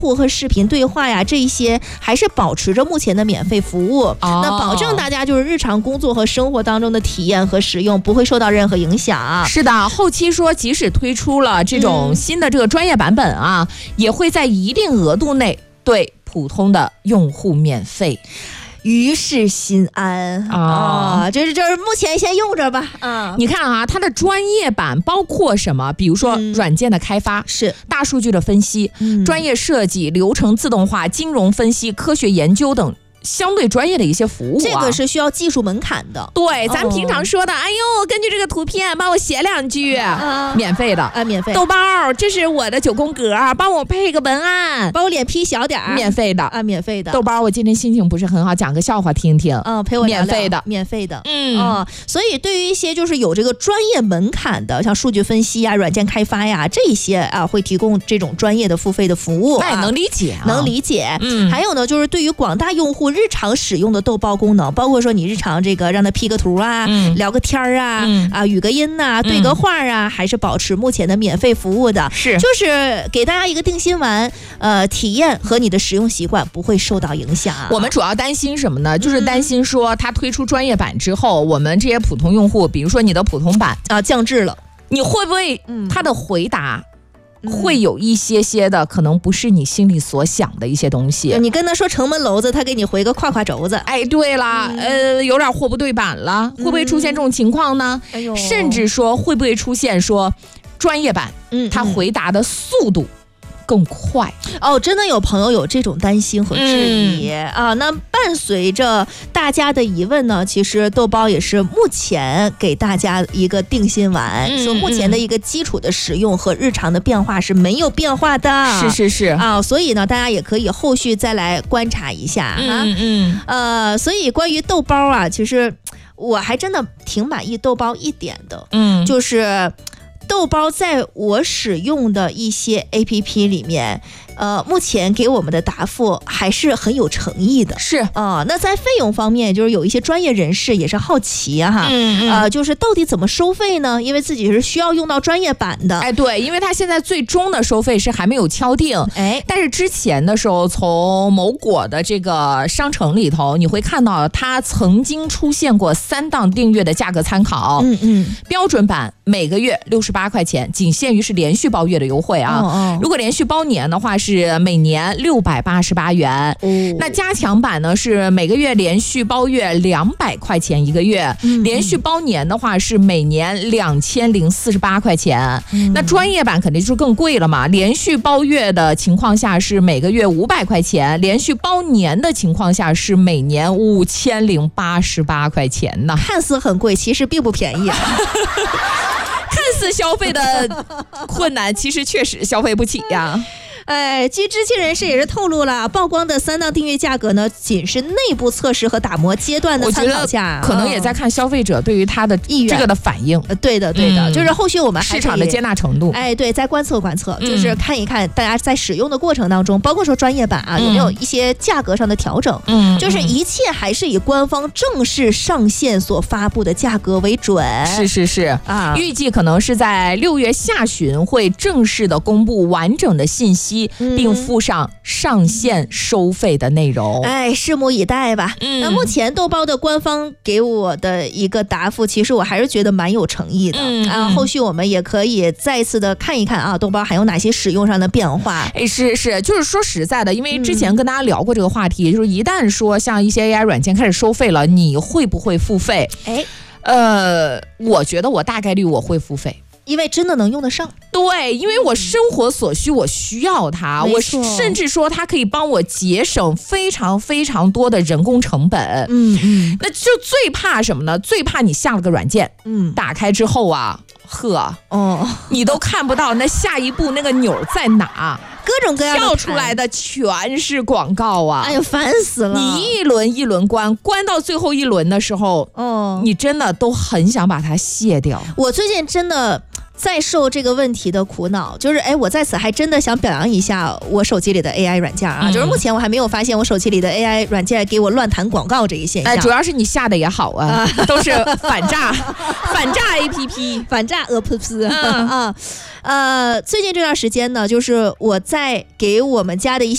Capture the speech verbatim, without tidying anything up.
户和视频对话呀，这一些还是保持着目前的免费服务、哦、那保证大家就是日常工作和生活当中的体验和使用不会受到任何影响。 是的，后期说即使推出了这种新的这个专业版本啊、嗯、也会在一定额度内对普通的用户免费， 于是心安啊、哦，就是就是目前先用着吧啊。 你看啊，它的专业版包括什么？比如说软件的开发、 嗯、是大数据的分析、嗯、专业设计、流程自动化、金融分析、科学研究等。相对专业的一些服务、啊、 这个是需要技术门槛的。 对，咱们平常说的、哦、哎呦根据这个图片帮我写两句、啊、免费的啊，免费。 豆包这是我的九宫格，帮我配个文案， 帮我脸 P 小点儿， 免费的啊，免费的。 豆包我今天心情不是很好，讲个笑话听听， 嗯，陪我聊聊， 免费的， 免费的。 嗯啊、嗯，所以对于一些就是有这个专业门槛的，像数据分析呀、软件开发呀这一些啊，会提供这种专业的付费的服务、啊， 那也能理解、啊， 能理解。 嗯， 还有呢，就是对于广大用户日常使用的豆包功能，包括说你日常这个让他 P 个图啊、嗯、聊个天啊、嗯、啊语个音呐、啊、对个话啊、嗯，还是保持目前的免费服务的。 是， 就是给大家一个定心丸，呃，体验和你的使用习惯不会受到影响。 我们主要担心什么呢？就是担心说它推出专业版之后，嗯、我们这些普通用户，比如说你的普通版啊降智了， 你会不会它的回答？会有一些些的可能不是你心里所想的一些东西， 你跟他说城门楼子，他给你回个胯胯轴子。 哎，对了、嗯、呃，有点货不对版了、嗯、会不会出现这种情况呢、哎呦，甚至说会不会出现说专业版嗯，他回答的速度更快哦，真的有朋友有这种担心和质疑、嗯、啊。那伴随着大家的疑问呢，其实豆包也是目前给大家一个定心丸、嗯、说目前的一个基础的使用和日常的变化是没有变化的。 是是是啊，所以呢，大家也可以后续再来观察一下嗯啊。 嗯呃，所以关于豆包啊，其实我还真的挺满意豆包一点的， 嗯， 就是。豆包在我使用的一些 A P P 里面，呃，目前给我们的答复还是很有诚意的。 是啊、呃，那在费用方面，就是有一些专业人士也是好奇哈， 嗯嗯呃，就是到底怎么收费呢？因为自己是需要用到专业版的。 哎，对，因为它现在最终的收费是还没有敲定， 哎， 但是之前的时候，从某果的这个商城里头，你会看到它曾经出现过三档订阅的价格参考。 嗯嗯， 标准版每个月六十八块钱，仅限于是连续包月的优惠啊。 哦哦， 如果连续包年的话，是每年六百八十八元。 哦， 那加强版呢是每个月连续包月两百块钱一个月， 嗯， 连续包年的话是每年两千零四十八块钱。 嗯， 那专业版肯定就是更贵了嘛。连续包月的情况下是每个月五百块钱，连续包年的情况下是每年五千零八十八块钱呢。 看似很贵，其实并不便宜啊。 看似消费的困难，其实确实消费不起呀。 哎，据知情人士也是透露了，曝光的三档订阅价格呢，仅是内部测试和打磨阶段的参考价， 可能也在看消费者对于他的意愿这个的反应。 呃，对的，对的，嗯、就是后续我们还市场的接纳程度， 哎，对，再观测观测， 嗯、 就是看一看大家在使用的过程当中，包括说专业版啊，有没有一些价格上的调整。 嗯， 就是一切还是以官方正式上线所发布的价格为准。 是是是啊， 预计可能是在六月下旬会正式的公布完整的信息。并附上上线收费的内容。 哎，拭目以待吧。 嗯， 那目前豆包的官方给我的一个答复，其实我还是觉得蛮有诚意的。 嗯啊，后续我们也可以再一次的看一看啊，豆包还有哪些使用上的变化。 哎，是是，就是说实在的，因为之前跟大家聊过这个话题，嗯、就是一旦说像一些 A I 软件开始收费了，你会不会付费？ 哎， 呃，我觉得我大概率我会付费。 因为真的能用得上， 对，因为我生活所需，我需要它，我甚至说它可以帮我节省非常非常多的人工成本。 嗯嗯， 那就最怕什么呢？最怕你下了个软件， 嗯， 打开之后啊，呵， 哦， 你都看不到那下一步那个钮在哪。 各种各样的跳出来的全是广告啊！ 哎呀，烦死了！ 你一轮一轮关，关到最后一轮的时候， 哦， 你真的都很想把它卸掉。 我最近真的在受这个问题的苦恼，就是哎，我在此还真的想表扬一下我手机里的 A I 软件啊，嗯、就是目前我还没有发现我手机里的 A I 软件给我乱弹广告这一现象。 哎，主要是你下的也好啊，啊都是反诈反诈 A P P， 反诈 A P P 嗯、 啊。呃，最近这段时间呢，就是我在给我们家的一些